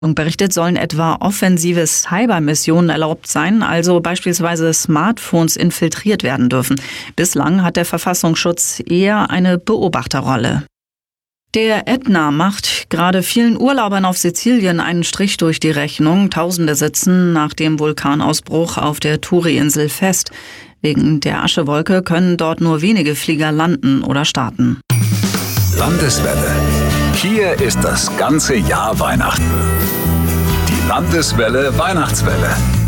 Berichtet, sollen etwa offensive Cybermissionen erlaubt sein, also beispielsweise Smartphones infiltriert werden dürfen. Bislang hat der Verfassungsschutz eher eine Beobachterrolle. Der Ätna macht gerade vielen Urlaubern auf Sizilien einen Strich durch die Rechnung. Tausende sitzen nach dem Vulkanausbruch auf der Turi-Insel fest. Wegen der Aschewolke können dort nur wenige Flieger landen oder starten. Landeswelle. Hier ist das ganze Jahr Weihnachten. Die Landeswelle Weihnachtswelle.